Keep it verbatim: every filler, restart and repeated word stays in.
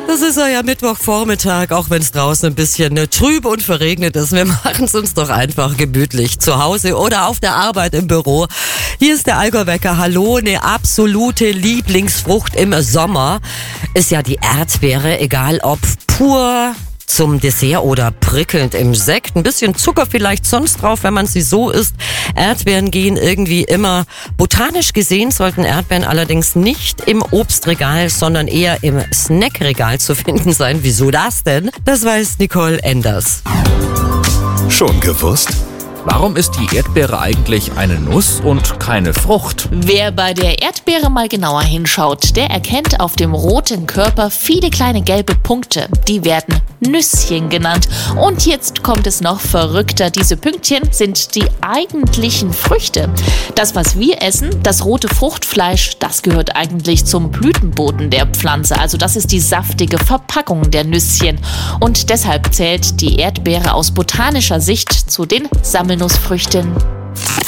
Das ist ja Mittwochvormittag, auch wenn es draußen ein bisschen äh, trüb und verregnet ist. Wir machen es uns doch einfach gemütlich zu Hause oder auf der Arbeit im Büro. Hier ist der Allgäu-Wecker. Hallo, eine absolute Lieblingsfrucht im Sommer ist ja die Erdbeere, egal ob pur zum Dessert oder prickelnd im Sekt. Ein bisschen Zucker vielleicht sonst drauf, wenn man sie so isst. Erdbeeren gehen irgendwie immer. Botanisch gesehen sollten Erdbeeren allerdings nicht im Obstregal, sondern eher im Snackregal zu finden sein. Wieso das denn? Das weiß Nicole Enders. Schon gewusst? Warum ist die Erdbeere eigentlich eine Nuss und keine Frucht? Wer bei der Erdbeere mal genauer hinschaut, der erkennt auf dem roten Körper viele kleine gelbe Punkte. Die werden Nüsschen genannt. Und jetzt kommt es noch verrückter. Diese Pünktchen sind die eigentlichen Früchte. Das, was wir essen, das rote Fruchtfleisch, das gehört eigentlich zum Blütenboden der Pflanze. Also das ist die saftige Verpackung der Nüsschen. Und deshalb zählt die Erdbeere aus botanischer Sicht zu den Sammelnussfrüchten.